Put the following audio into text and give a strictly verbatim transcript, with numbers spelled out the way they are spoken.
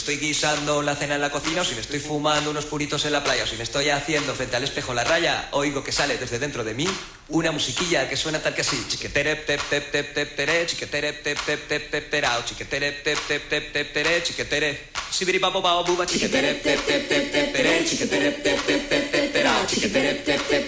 estoy guisando la cena en la cocina, o si me estoy fumando unos puritos en la playa, o si me estoy haciendo frente al espejo la raya, oigo que sale desde dentro de mí una musiquilla que suena tal que así. Chiquetere, tep, tep, tep, tep, tere, chiquetere, tep, tep, tep, tep, terao, chiquetere, tep, tep, tep, tep, tere, chiquetere, sibiribabo, bao, buba, chiquetere, tep, tep, tep, tep, tere, chiquetere, tep, tep, tep, tep, terao, chiquetere, tep, tep,